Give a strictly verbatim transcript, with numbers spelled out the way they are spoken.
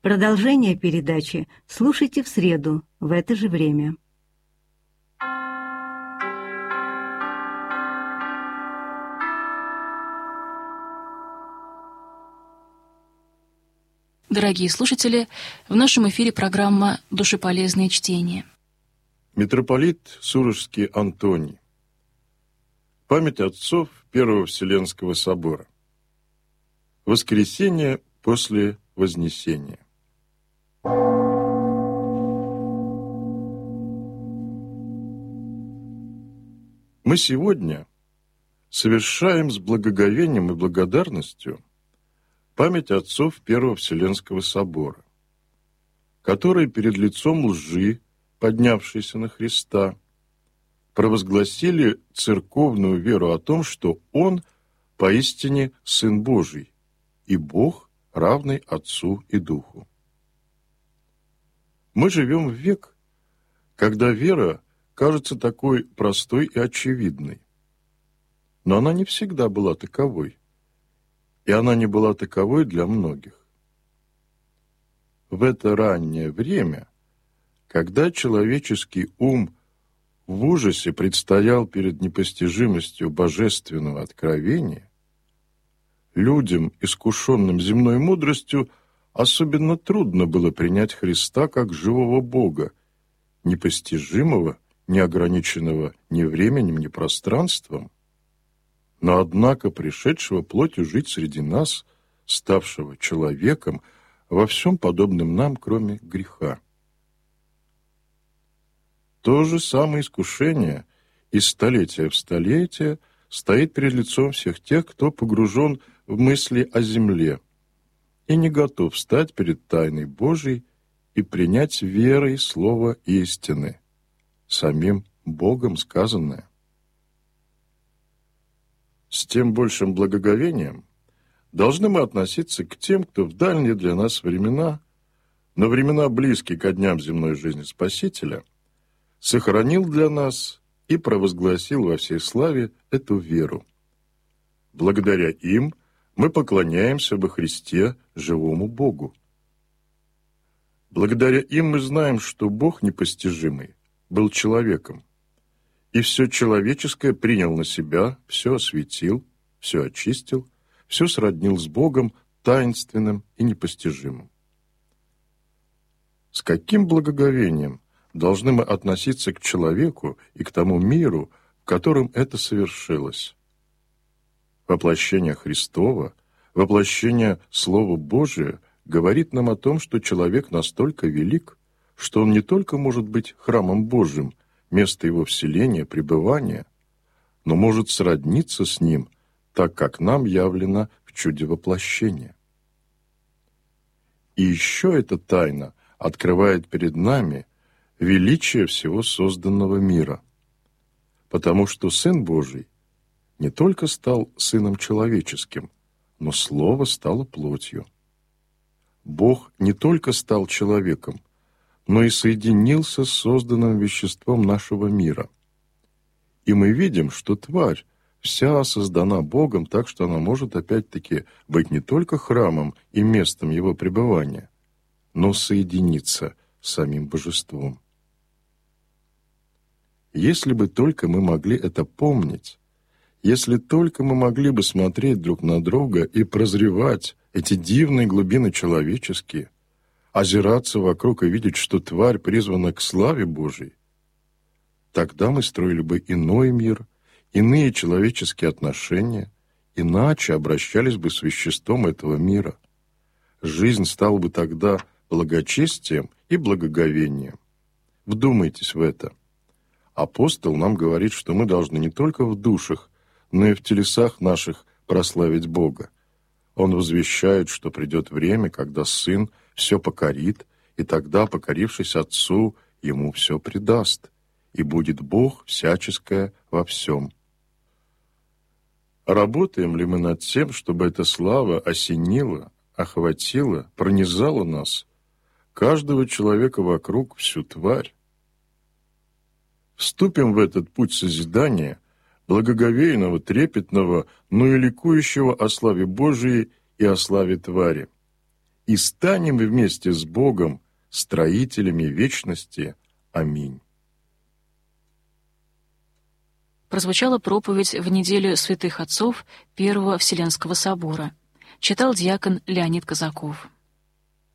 Продолжение передачи слушайте в среду в это же время. Дорогие слушатели, в нашем эфире программа «Душеполезное чтение». Митрополит Сурожский Антоний. Память отцов Первого Вселенского собора. Воскресенье после Вознесения. Мы сегодня совершаем с благоговением и благодарностью память отцов Первого Вселенского собора, которые перед лицом лжи, поднявшейся на Христа, провозгласили церковную веру о том, что Он поистине Сын Божий и Бог, равный Отцу и Духу. Мы живем в век, когда вера кажется такой простой и очевидной, но она не всегда была таковой, и она не была таковой для многих. В это раннее время, когда человеческий ум в ужасе предстоял перед непостижимостью божественного откровения, людям, искушенным земной мудростью, особенно трудно было принять Христа как живого Бога, непостижимого, не ограниченного ни временем, ни пространством, но, однако, пришедшего плотью жить среди нас, ставшего человеком, во всем подобным нам, кроме греха. То же самое искушение из столетия в столетие стоит перед лицом всех тех, кто погружен в мысли о земле и не готов встать перед тайной Божией и принять верой слово истины, самим Богом сказанное. С тем большим благоговением должны мы относиться к тем, кто в дальние для нас времена, но времена близкие ко дням земной жизни Спасителя, сохранил для нас и провозгласил во всей славе эту веру. Благодаря им мы поклоняемся во Христе живому Богу. Благодаря им мы знаем, что Бог непостижимый был человеком, и все человеческое принял на себя, все осветил, все очистил, все сроднил с Богом таинственным и непостижимым. С каким благоговением должны мы относиться к человеку и к тому миру, в котором это совершилось? Воплощение Христова, воплощение Слова Божия говорит нам о том, что человек настолько велик, что он не только может быть храмом Божьим, место его вселения, пребывания, но может сродниться с ним, так как нам явлено в чуде воплощения. И еще эта тайна открывает перед нами величие всего созданного мира, потому что Сын Божий не только стал Сыном человеческим, но Слово стало плотью. Бог не только стал человеком, но и соединился с созданным веществом нашего мира. И мы видим, что тварь вся создана Богом так, что она может опять-таки быть не только храмом и местом его пребывания, но соединиться с самим божеством. Если бы только мы могли это помнить, если только мы могли бы смотреть друг на друга и прозревать эти дивные глубины человеческие, озираться вокруг и видеть, что тварь призвана к славе Божией, тогда мы строили бы иной мир, иные человеческие отношения, иначе обращались бы с веществом этого мира. Жизнь стала бы тогда благочестием и благоговением. Вдумайтесь в это. Апостол нам говорит, что мы должны не только в душах, но и в телесах наших прославить Бога. Он возвещает, что придет время, когда Сын все покорит, и тогда, покорившись Отцу, Ему все предаст, и будет Бог всяческое во всем. Работаем ли мы над тем, чтобы эта слава осенила, охватила, пронизала нас, каждого человека вокруг, всю тварь? Вступим в этот путь созидания, благоговейного, трепетного, но и ликующего о славе Божией и о славе твари. и станем вместе с Богом строителями вечности. Аминь. Прозвучала проповедь в неделю святых отцов Первого Вселенского собора. Читал диакон Леонид Казаков.